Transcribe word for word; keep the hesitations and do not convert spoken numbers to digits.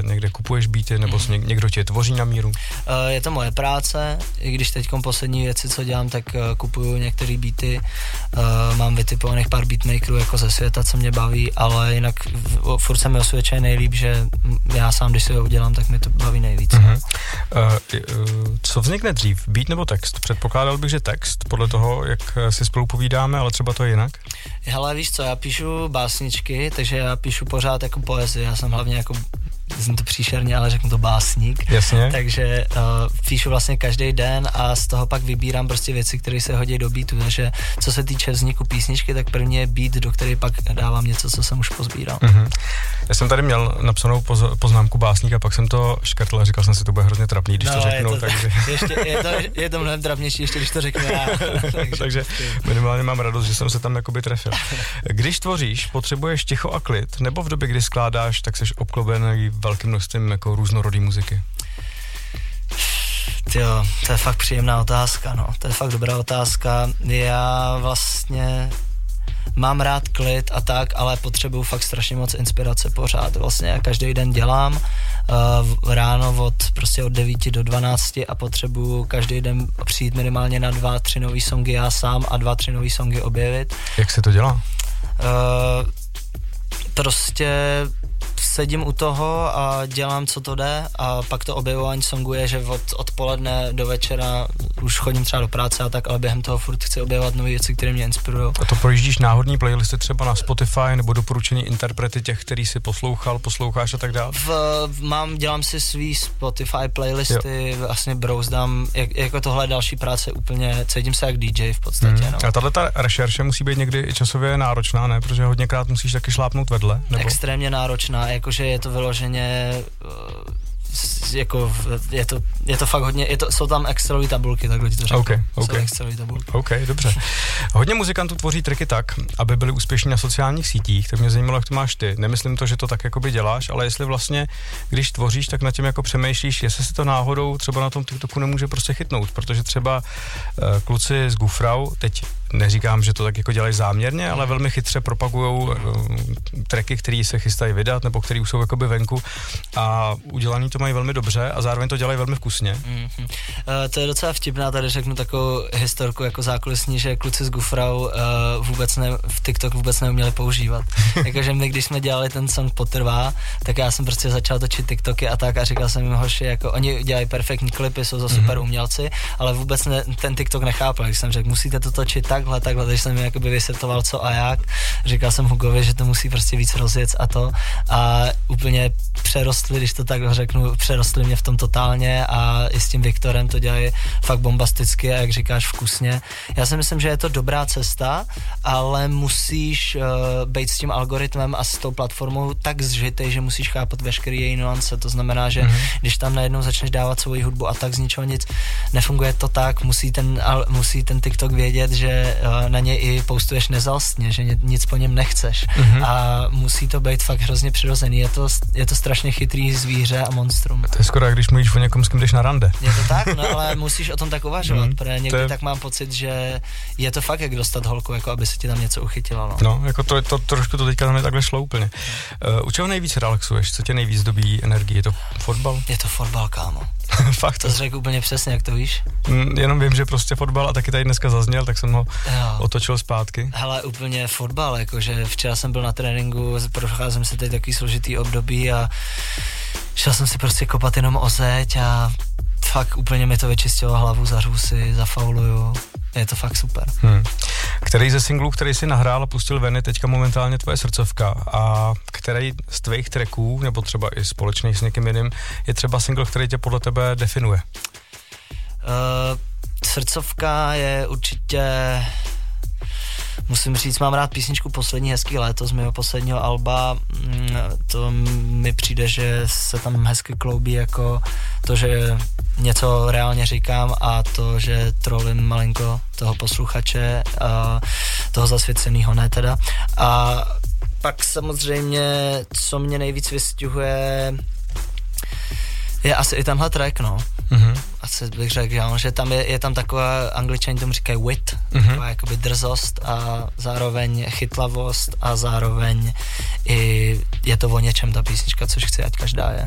někde kupuješ beaty, nebo mm. někdo ti je tvoří na míru? Je to moje práce, i když teďkom poslední věci, co dělám, tak kupuju některé beaty, mám vytipovaných pár beatmakerů jako ze světa, co mě baví, ale jinak furt se mi osvědčuje nejlíp, že já sám, když si ho udělám, tak mi to baví nejvíc. Mm-hmm. Uh, co vznikne dřív, beat nebo text? Předpokládal bych, že text, podle toho, jak si spolu povídáme, ale třeba to je jinak? Hele, víš co, já píšu básničky, takže já píšu pořád jako poezii, já jsem hlavně jako, zní to příšerně, ale řeknu to básník. Jasně. Takže uh, píšu vlastně každý den a z toho pak vybírám prostě věci, které se hodí do beatu, takže co se týče vzniku písničky, tak první je beat, do který pak dávám něco, co jsem už pozbíral. Mm-hmm. Já jsem tady měl napsanou poz- poznámku básník a pak jsem to škrtl a říkal jsem si, to bude hrozně trapný, když no, to řeknu, je to, takže... ještě, je, to, je to mnohem trapnější, ještě když to řeknu já. takže, takže minimálně mám radost, že jsem se tam jakoby trefil. Když tvoříš, potřebuješ ticho a klid, nebo v době, kdy skládáš, tak jsi obklopený velkým množstvím jako různorodý muziky? Jo, to je fakt příjemná otázka, no. To je fakt dobrá otázka. Já vlastně mám rád klid a tak, ale potřebuju fakt strašně moc inspirace pořád. Vlastně já každý den dělám uh, ráno od prostě od devíti do dvanácti a potřebuju každý den přijít minimálně na dva, tři nový songy já sám a dva, tři nový songy objevit. Jak se to dělá? Uh, prostě sedím u toho a dělám, co to jde a pak to objevování songu je, že od odpoledne do večera už chodím třeba do práce a tak, ale během toho furt chci objevovat nové věci, které mě inspirují. A to projíždíš náhodní playlisty třeba na Spotify nebo doporučení interprety těch, který si poslouchal, posloucháš a tak dále? V, mám, dělám si svý Spotify playlisty, jo. Vlastně brouzdám, jak, jako tohle je další práce úplně, cítím se jak D J v podstatě. Hmm. No. A tato ta rešerše musí být někdy i časově náročná, ne? Protože hodněkrát musíš taky šlápnout vedle, nebo? Extrémně náročná, jakože je to vyloženě jako je to, je to fakt hodně, je to, jsou tam Excelový tabulky, takhle ti to řeknu. Okay, okay. Jsou Excelový tabulky. OK, dobře. Hodně muzikantů tvoří triky tak, aby byli úspěšní na sociálních sítích, tak mě zajímalo, jak to máš ty. Nemyslím to, že to tak jakoby děláš, ale jestli vlastně, když tvoříš, tak nad tím jako přemýšlíš, jestli se to náhodou třeba na tom TikToku nemůže prostě chytnout, protože třeba uh, kluci z Gufrau, teď neříkám, že to tak jako dělají záměrně, ale velmi chytře propagujou uh, tracky, které se chystají vydat, nebo které už jsou jakoby venku a udělaný to mají velmi dobře a zároveň to dělají velmi vkusně. Mm-hmm. Uh, to je docela vtipná, tady řeknu takovou historku jako zákulisní, že kluci z Gufrau uh, vůbec ne, v TikTok vůbec neuměli používat. Jakože my, když jsme dělali ten song Potrvá, tak já jsem prostě začal točit TikToky a tak a říkal jsem jim, hoši, jako oni dělají perfektní klipy, jsou za super umělci, ale vůbec ne, ten TikTok nechápal, když jsem řekl, musíte to točit takhle, takhle, takže jsem jim jakoby vysvětloval co a jak. Říkal jsem Hugovi, že to musí prostě víc rozjet a to a úplně přerostli, když to tak řeknu, přerostli mě v tom totálně a i s tím Viktorem to dělají fakt bombasticky a jak říkáš vkusně. Já si myslím, že je to dobrá cesta, ale musíš uh, být s tím algoritmem a s tou platformou tak zžitej, že musíš chápat veškerý její nuance. To znamená, že mm-hmm. když tam najednou začneš dávat svoji hudbu a tak z ničeho nic nefunguje to tak, musí ten, al, musí ten TikTok vědět, že uh, na něj i postuješ nezalstně, že nic po něm nechceš mm-hmm. a musí to být fakt hrozně přirozený. Je to, je to strašně chytrý zvíře a monstrum. To je skoro jak když mluvíš o někom, s kým jdeš na rande. Je to tak, no ale musíš o tom tak uvažovat, mm, protože někdy je... tak mám pocit, že je to fakt jak dostat holku, jako aby se ti tam něco uchytilo. No, no jako to, to trošku to teďka na mě takhle šlo úplně. Uh, u čeho nejvíc relaxuješ? Co tě nejvíc dobíjí energii? Je to fotbal? Je to fotbal, kámo. Fakt? To jsi řekl úplně přesně, jak to víš? Mm, jenom vím, že prostě fotbal a taky tady dneska zazněl, tak jsem ho jo. otočil zpátky. Hele, úplně fotbal, jakože včera jsem byl na tréninku, procházím se tady takový složitý období a šel jsem si prostě kopat jenom o zeď a fakt úplně mi to vyčistilo hlavu, zařvu si, zafauluju. Je to fakt super. Hmm. Který ze singlů, který si nahrál a pustil ven, je teďka momentálně tvoje srdcovka a který z tvých tracků, nebo třeba i společných s někým jiným, je třeba single, který tě podle tebe definuje? Uh, srdcovka je určitě... Musím říct, mám rád písničku Poslední hezký léto z mého posledního alba. To mi přijde, že se tam hezky kloubí jako to, že něco reálně říkám a to, že trolím malinko toho posluchače, a toho zasvěceného, ne teda. A pak samozřejmě, co mě nejvíc vystihuje, je asi i tenhle track, no. Mm-hmm. Asi bych řekl, že tam je, je tam taková, Angličani tomu říkají wit, mm-hmm. taková jakoby drzost a zároveň chytlavost a zároveň i je to o něčem ta písnička, což chci, ať každá je.